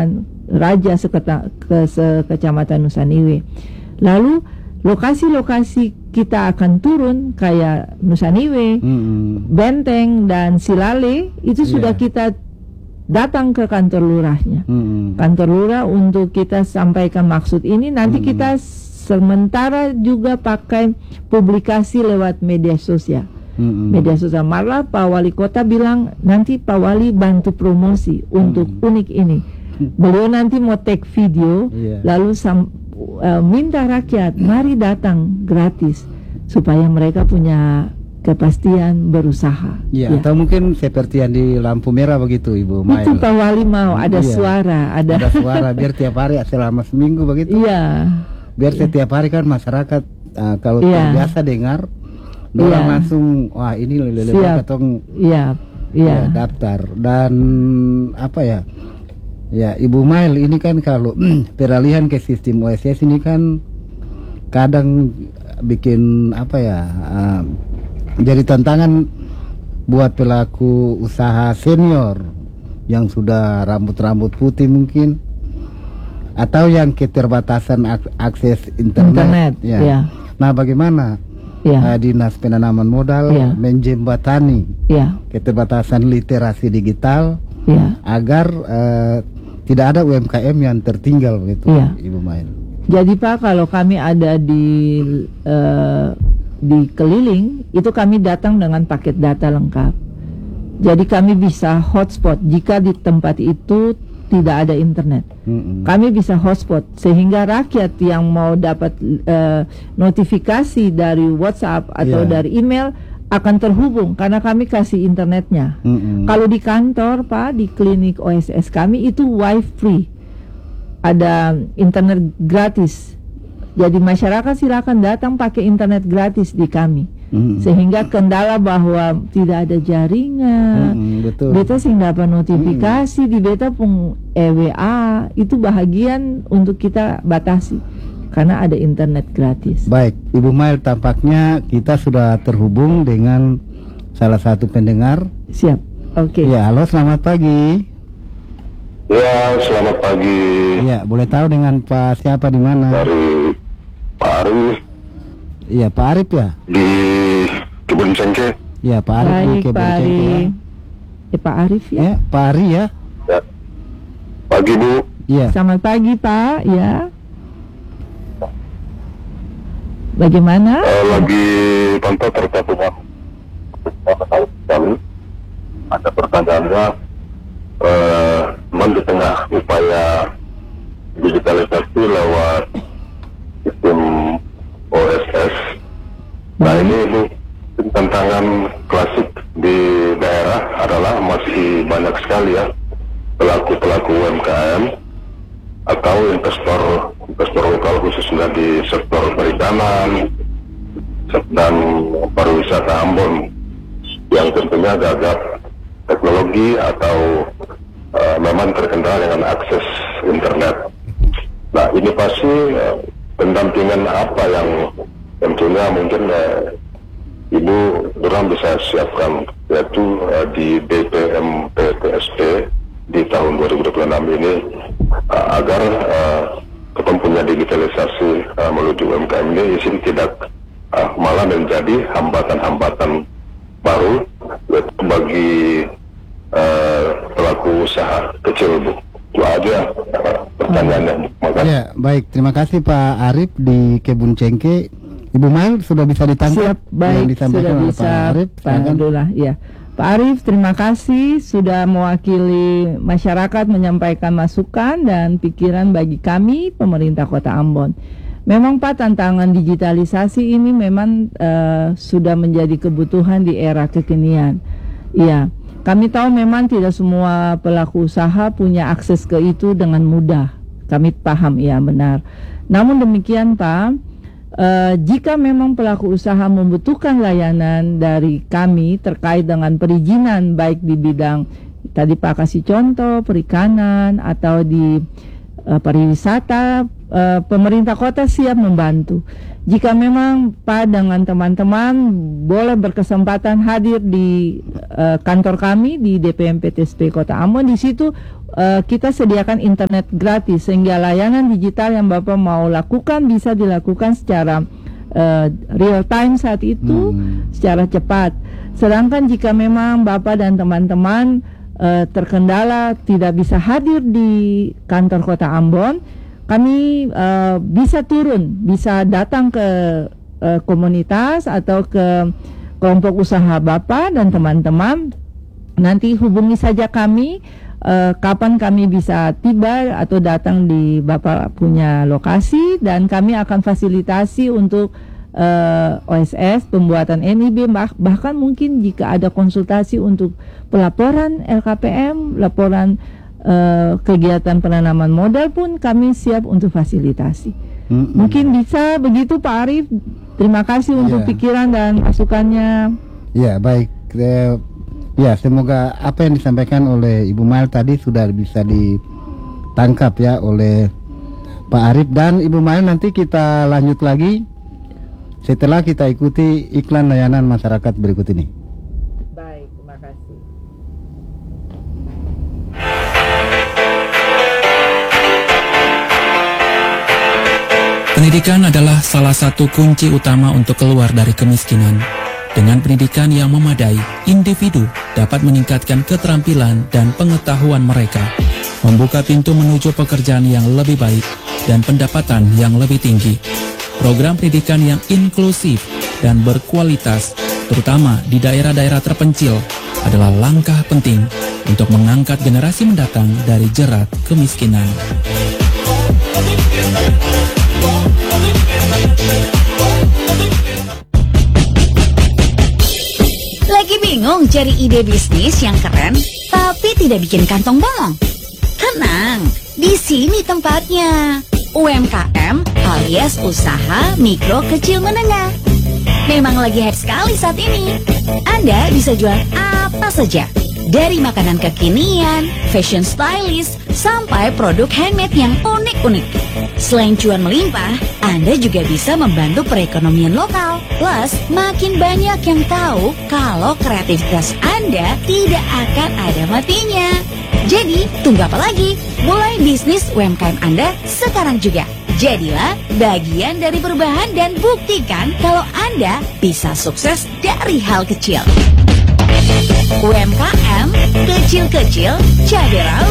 Kecamatan Raja Kecamatan Nusaniwe. Lalu lokasi-lokasi kita akan turun kayak Nusaniwe, Benteng dan Silale itu sudah kita datang ke kantor lurahnya. Kantor lurah untuk kita sampaikan maksud ini. Nanti kita sementara juga pakai publikasi lewat media sosial. Media sosial, malah Pak Wali Kota bilang nanti Pak Wali bantu promosi untuk unik ini. Beliau nanti mau take video, lalu minta rakyat mari datang gratis supaya mereka punya kepastian berusaha. Atau mungkin seperti yang di lampu merah begitu, Ibu Mail. Itu Pak Wali mau ada suara, ada suara biar tiap hari selama seminggu begitu. Biar setiap hari kan masyarakat kalau terbiasa dengar, orang langsung wah ini ketong daftar. Dan apa ya? Ya, Ibu Mail, ini kan kalau peralihan ke sistem OSS ini kan kadang bikin apa ya? Jadi tantangan buat pelaku usaha senior yang sudah rambut-rambut putih mungkin, atau yang keterbatasan akses internet. Nah, bagaimana Dinas Penanaman Modal menjembatani keterbatasan literasi digital agar tidak ada UMKM yang tertinggal begitu, Ibu Mail? Jadi Pak, kalau kami ada di keliling, itu kami datang dengan paket data lengkap. Jadi kami bisa hotspot jika di tempat itu tidak ada internet. Kami bisa hotspot sehingga rakyat yang mau dapat notifikasi dari WhatsApp atau dari email akan terhubung karena kami kasih internetnya. Kalau di kantor Pak, di klinik OSS kami itu wifi free, ada internet gratis. Jadi masyarakat silakan datang pakai internet gratis di kami. Sehingga kendala bahwa tidak ada jaringan, beta sing dapat notifikasi di beta pun EWA itu bahagian untuk kita batasi karena ada internet gratis. Baik, Ibu Mail, tampaknya kita sudah terhubung dengan salah satu pendengar. Siap, oke. Ya, halo, selamat pagi. Ya, selamat pagi. Ya, boleh tahu dengan Pak siapa di mana? Dari Pak Arif. Iya, Pak Arif ya? Di Kebun Cengkeh. Ya, Pak Arif di Kebun Cengkeh. Pak Arif ya? Pak Ari ya? Ya. Pagi Bu. Iya. Selamat pagi Pak, ya. Bagaimana? Lagi pantau terkait dengan kami. Ada pertanyaannya, di tengah upaya digitalisasi lewat sistem OSS. Nah, ini Bu, tantangan klasik di daerah adalah masih banyak sekali ya pelaku-pelaku UMKM atau investor lokal khususnya di sektor perikanan dan pariwisata Ambon yang tentunya gagap teknologi atau memang terkendala dengan akses internet. Nah, ini pasti pendampingan apa yang tentunya mungkin Ibu Durham bisa siapkan, yaitu di BPMPTSP di tahun 2026 ini agar ketempunya digitalisasi menuju UMKM ini tidak malah menjadi hambatan-hambatan baru bagi pelaku usaha kecil, Bu. Itu aja pertanyaannya. Ya, baik, terima kasih Pak Arif di Kebun Cengkeh. Ibu Mail sudah bisa ditangkap? Siap, baik, sudah bisa Pak Arif. Ya. Pak Arif, terima kasih sudah mewakili masyarakat menyampaikan masukan dan pikiran bagi kami pemerintah Kota Ambon. Memang Pak, tantangan digitalisasi ini memang sudah menjadi kebutuhan di era kekinian. Iya, kami tahu memang tidak semua pelaku usaha punya akses ke itu dengan mudah. Kami paham, ya benar. Namun demikian Pak, jika memang pelaku usaha membutuhkan layanan dari kami terkait dengan perizinan, baik di bidang tadi Pak kasih contoh perikanan atau di pariwisata, pemerintah kota siap membantu. Jika memang Pak dengan teman-teman boleh berkesempatan hadir di kantor kami di DPMPTSP Kota Ambon, di situ kita sediakan internet gratis sehingga layanan digital yang Bapak mau lakukan bisa dilakukan secara real time saat itu, secara cepat. Sedangkan jika memang Bapak dan teman-teman terkendala tidak bisa hadir di kantor Kota Ambon, kami bisa turun, bisa datang ke komunitas atau ke kelompok usaha Bapak dan teman-teman. Nanti hubungi saja kami kapan kami bisa tiba atau datang di Bapak punya lokasi, dan kami akan fasilitasi untuk OSS, pembuatan NIB, bahkan mungkin jika ada konsultasi untuk pelaporan LKPM, laporan kegiatan penanaman modal pun kami siap untuk fasilitasi. Mungkin bisa begitu Pak Arief. Terima kasih untuk pikiran dan masukannya. Ya, baik. Ya, semoga apa yang disampaikan oleh Ibu Mael tadi sudah bisa ditangkap ya oleh Pak Arief dan Ibu Mael. Nanti kita lanjut lagi setelah kita ikuti iklan layanan masyarakat berikut ini. Baik, terima kasih. Pendidikan adalah salah satu kunci utama untuk keluar dari kemiskinan. Dengan pendidikan yang memadai, individu dapat meningkatkan keterampilan dan pengetahuan mereka, membuka pintu menuju pekerjaan yang lebih baik dan pendapatan yang lebih tinggi. Program pendidikan yang inklusif dan berkualitas, terutama di daerah-daerah terpencil, adalah langkah penting untuk mengangkat generasi mendatang dari jerat kemiskinan. Lagi bingung cari ide bisnis yang keren tapi tidak bikin kantong bolong? Tenang, di sini tempatnya. UMKM alias usaha mikro kecil menengah. Memang lagi hype sekali saat ini. Anda bisa jual apa saja, dari makanan kekinian, fashion stylist, sampai produk handmade yang unik-unik. Selain cuan melimpah, Anda juga bisa membantu perekonomian lokal. Plus, makin banyak yang tahu kalau kreativitas Anda tidak akan ada matinya. Jadi, tunggu apa lagi? Mulai bisnis UMKM Anda sekarang juga. Jadilah bagian dari perubahan dan buktikan kalau Anda bisa sukses dari hal kecil. UMKM kecil-kecil, cabai rawit.